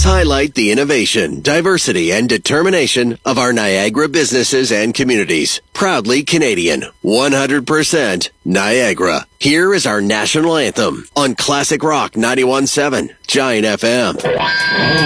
highlight the innovation, diversity, and determination of our Niagara businesses and communities. Proudly Canadian, 100% Niagara. Here is our national anthem on Classic Rock 91.7 Giant FM.